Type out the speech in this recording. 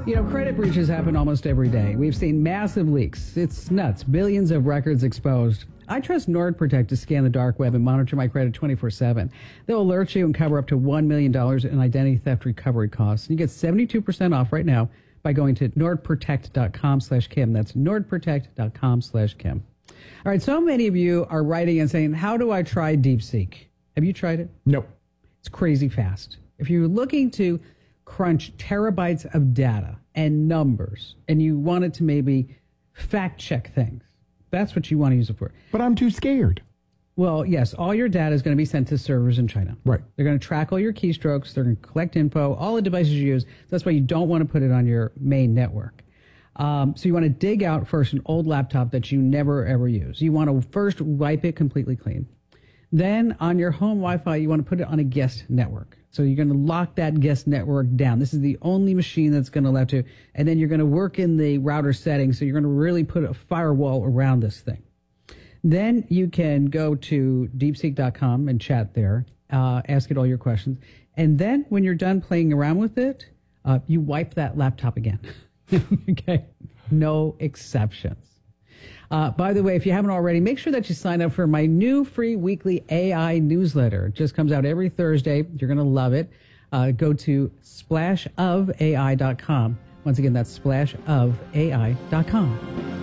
You know, credit breaches happen almost every day. We've seen massive leaks. It's nuts. Billions of records exposed. I trust NordProtect to scan the dark web and monitor my credit 24/7. They'll alert you and cover up to $1 million in identity theft recovery costs. You get 72% off right now by going to nordprotect.com/Kim. That's nordprotect.com/Kim. All right, so many of you are writing and saying, how do I try DeepSeek? Have you tried it? No. It's crazy fast. If you're looking to crunch terabytes of data and numbers, and you want it to maybe fact check things, that's what you want to use it for. But I'm too scared. Well, yes, all your data is going to be sent to servers in China. Right. They're going to track all your keystrokes. They're going to collect info, all the devices you use. That's why you don't want to put it on your main network. So you want to dig out first an old laptop that you never, ever use. You want to first wipe it completely clean. Then on your home Wi-Fi, you want to put it on a guest network. So you're going to lock that guest network down. This is the only machine that's going to allow to. And then you're going to work in the router settings. So you're going to really put a firewall around this thing. Then you can go to deepseek.com and chat there, ask it all your questions. And then when you're done playing around with it, you wipe that laptop again. Okay? No exceptions. By the way, if you haven't already, make sure that you sign up for my new free weekly AI newsletter. It just comes out every Thursday. You're going to love it. Go to splashofai.com. Once again, that's splashofai.com.